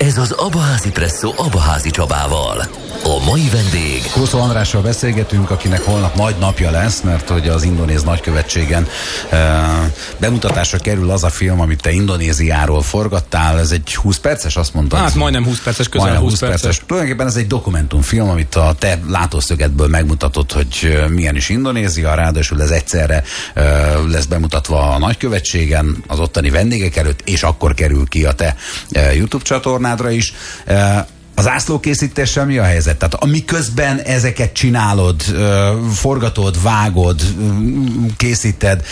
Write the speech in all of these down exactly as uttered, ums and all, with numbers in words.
Ez az Abaházi Presszó Abaházi Csabával. A mai vendég... Kószó Andrással beszélgetünk, akinek holnap nagy napja lesz, mert hogy az indonéz nagykövetségen uh, bemutatásra kerül az a film, amit te Indonéziáról forgattál. Ez egy húsz perces, azt mondtad? Hát majdnem húsz perces, közel majdnem húsz perces. perces. Tulajdonképpen ez egy dokumentumfilm, amit a te látószögedből megmutatod, hogy milyen is Indonézia, ráadásul ez egyszerre uh, lesz bemutatva a nagykövetségen, az ottani vendégek előtt, és akkor kerül ki a te uh, YouTube csatornádra is. Uh, Az zászlókészítéssel mi a helyzet? Tehát amiközben ezeket csinálod, forgatod, vágod, készíted,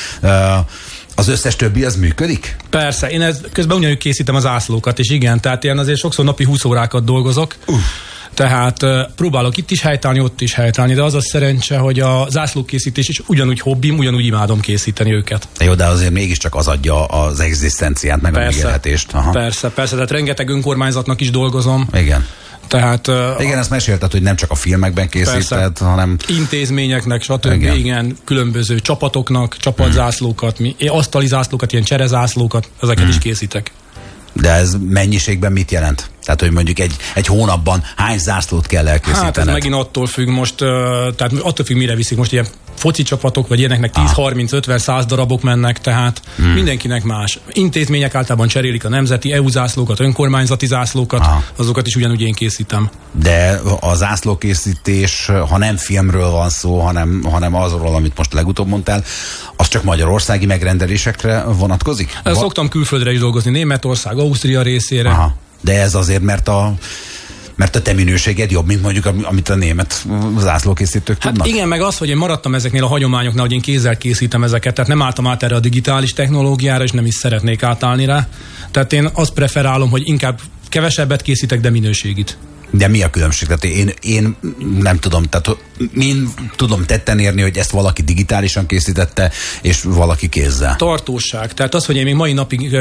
az összes többi az működik? Persze, én ez, közben ugyanúgy készítem az zászlókat, és igen, tehát ilyen azért sokszor napi húsz órákat dolgozok. Uh. Tehát uh, próbálok itt is helytállni, ott is helytállni, de az a szerencse, hogy a zászlókészítés is ugyanúgy hobbim, ugyanúgy imádom készíteni őket. Jó, de azért mégiscsak az adja az egzisztenciát, meg persze, a megélhetést. Aha. Persze, persze, tehát rengeteg önkormányzatnak is dolgozom. Igen. Tehát, uh, igen, ezt mesélted, hogy nem csak a filmekben készíted, persze, hanem... Intézményeknek, stb. Igen. igen, különböző csapatoknak, csapatzászlókat, mi, asztali zászlókat, ilyen cserezászlókat, ezeket hmm. is készítek. De ez mennyiségben mit jelent? Tehát, hogy mondjuk egy, egy hónapban hány zászlót kell elkészítened? Hát ez megint attól függ most, uh, tehát attól függ, mire viszik. Most ilyen foci csapatok, vagy ilyeneknek tíz, harminc, ötven, száz darabok mennek, tehát hmm. mindenkinek más. Intézmények általában cserélik a nemzeti é u zászlókat, önkormányzati zászlókat, Aha. azokat is ugyanúgy én készítem. De a zászlókészítés, ha nem filmről van szó, hanem, hanem azról, amit most legutóbb mondtál, az csak magyarországi megrendelésekre vonatkozik? Szoktam külföldre is dolgozni, Németország, Ausztria részére. Aha. De ez azért, mert a mert a te minőséged jobb, mint mondjuk, amit a német zászlókészítők hát tudnak. Igen, meg az, hogy én maradtam ezeknél a hagyományoknál, hogy én kézzel készítem ezeket, tehát nem álltam át erre a digitális technológiára, és nem is szeretnék átállni rá. Tehát én azt preferálom, hogy inkább kevesebbet készítek, de minőségit. De mi a különbség? Tehát én, én nem tudom, tehát én tudom tetten érni, hogy ezt valaki digitálisan készítette, és valaki kézzel. Tartóság. Tehát az, hogy én még mai napig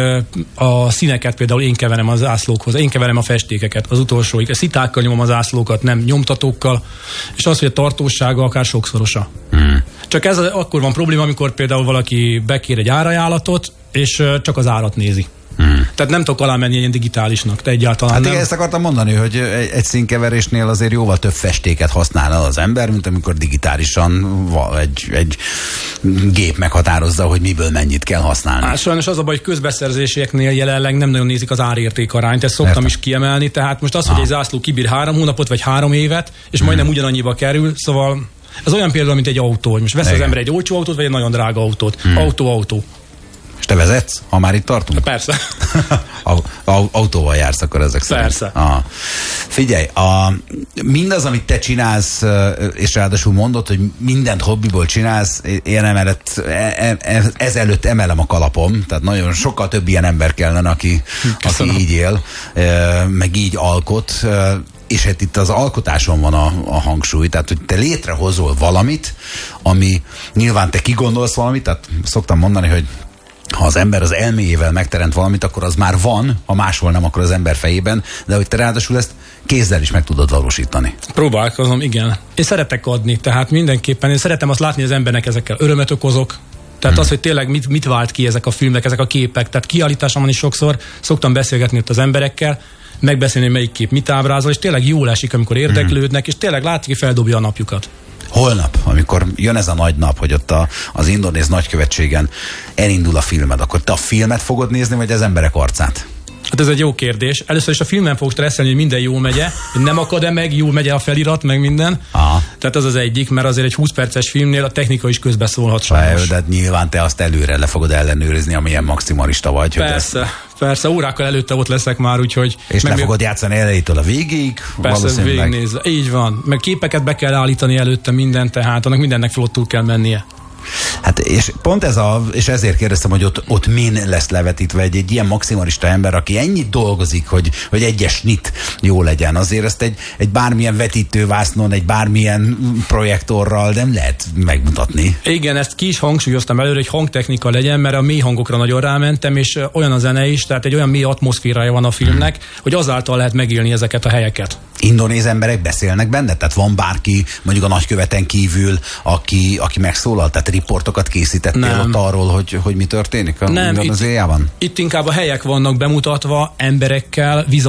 a színeket például én keverem az zászlókhoz, én keverem a festékeket, az utolsóig. A szitákkal nyomom az zászlókat, nem nyomtatókkal, és az, hogy a tartósága akár sokszorosa. Hmm. Csak ez akkor van probléma, amikor például valaki bekér egy árajánlatot, és csak az árat nézi. Hmm. Tehát nem tudok alá menni ilyen digitálisnak, te egyáltalán hát nem. Igen, ezt akartam mondani, hogy egy, egy színkeverésnél azért jóval több festéket használ el az ember, mint amikor digitálisan egy, egy gép meghatározza, hogy miből mennyit kell használni. Hát sajnos az a baj, hogy közbeszerzéseknél jelenleg nem nagyon nézik az árérték arányt, ezt szoktam Értem. is kiemelni, tehát most az, hogy ha. egy zászló kibír három hónapot, vagy három évet, és hmm. majdnem ugyanannyiba kerül, szóval ez olyan például, mint egy autó, hogy most vesz Igen. az ember egy olcsó autót, vagy egy nagyon drága autót. Hmm. Autó, autó. És te vezetsz, ha már itt tartunk? Persze. Autóval jársz akkor ezek szerint. Persze. Ah. Figyelj, a, mindaz, amit te csinálsz, és ráadásul mondod, hogy mindent hobbiból csinálsz, én emellett, e, e, ezelőtt emelem a kalapom, tehát nagyon sokkal több ilyen ember kellene, aki, aki így él, meg így alkot, és hát itt az alkotáson van a, a hangsúly, tehát hogy te létrehozol valamit, ami nyilván te kigondolsz valamit, tehát szoktam mondani, hogy ha az ember az elméjével megteremt valamit, akkor az már van, ha máshol nem, akkor az ember fejében, de hogy te ráadásul ezt kézzel is meg tudod valósítani. Próbálkozom, igen. Én szeretek adni, tehát mindenképpen én szeretem azt látni, hogy az embernek ezekkel örömet okozok. Tehát hmm. az, hogy tényleg mit, mit vált ki ezek a filmek, ezek a képek. Tehát kiállításomon is sokszor szoktam beszélgetni ott az emberekkel, megbeszélni, hogy melyik kép mit ábrázol, és tényleg jól esik, amikor érdeklődnek, és tényleg látszik, hogy feldobja a napjukat. Holnap, amikor jön ez a nagy nap, hogy ott a, az indonéz nagykövetségen elindul a filmed, akkor te a filmet fogod nézni, vagy az emberek arcát? Hát ez egy jó kérdés. Először is a filmen fogok stresszelni, hogy minden jó megye, hogy nem akad-e meg, jó megye a felirat, meg minden. Aha. Tehát az az egyik, mert azért egy húsz perces filmnél a technika is közbeszólhat sajnos. De nyilván te azt előre le fogod ellenőrizni, amilyen maximalista vagy. Persze, ezt... persze, órákkal előtte ott leszek már, úgyhogy... És meg le fogod játszani elejétől a végig? Persze, végignézve. Így van. Meg képeket be kell állítani előtte minden, tehát annak mindennek flottul kell mennie. Hát és pont ez a, és ezért kérdeztem, hogy ott, ott min lesz levetítve egy, egy ilyen maximalista ember, aki ennyit dolgozik, hogy, hogy egyes snit jó legyen. Azért ezt egy, egy bármilyen vetítővásznon, egy bármilyen projektorral nem lehet megmutatni. Igen, ezt ki is hangsúlyoztam előre, hogy hangtechnika legyen, mert a mély hangokra nagyon rámentem, és olyan a zene is, tehát egy olyan mély atmoszférája van a filmnek, hmm. hogy azáltal lehet megélni ezeket a helyeket. Indonéz emberek beszélnek benne? Tehát van bárki, mondjuk a nagyköveten kívül, aki, aki megszólal? Tehát riportokat készítettél nem. ott arról, hogy, hogy mi történik a Indonéziában? Itt, itt inkább a helyek vannak bemutatva emberekkel,